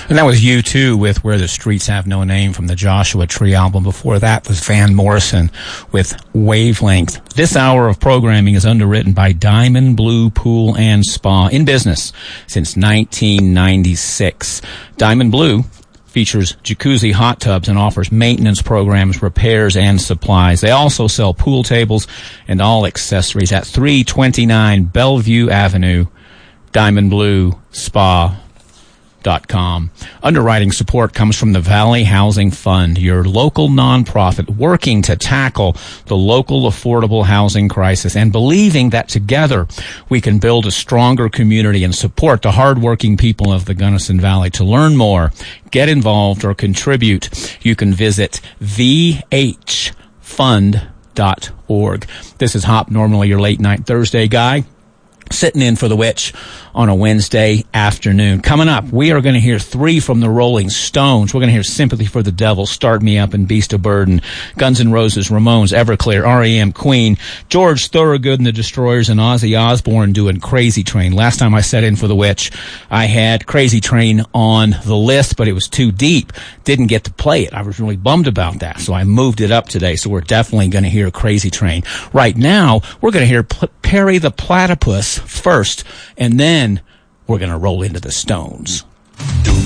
And that was U2 with Where the Streets Have No Name from the Joshua Tree album. Before that was Van Morrison with Wavelength. This hour of programming is underwritten by Diamond Blue Pool and Spa, in business since 1996. Diamond Blue features jacuzzi hot tubs and offers maintenance programs, repairs, and supplies. They also sell pool tables and all accessories at 329 Bellevue Avenue, diamondbluespa.com. Underwriting support comes from the Valley Housing Fund, your local nonprofit working to tackle the local affordable housing crisis and believing that together we can build a stronger community and support the hardworking people of the Gunnison Valley. To learn more, get involved, or contribute, you can visit vhfund.org. This is Hop, normally your late night Thursday guy, sitting in for the witch on a Wednesday afternoon. Coming up, we are going to hear three from the Rolling Stones. We're going to hear Sympathy for the Devil, Start Me Up, and Beast of Burden, Guns N' Roses, Ramones, Everclear, R.E.M., Queen, George Thorogood and the Destroyers, and Ozzy Osbourne doing Crazy Train. Last time I sat in for the witch, I had Crazy Train on the list, but it was too deep. Didn't get to play it. I was really bummed about that, so I moved it up today. So we're definitely going to hear Crazy Train. Right now, we're going to hear Perry the Platypus first, and then we're going to roll into the Stones.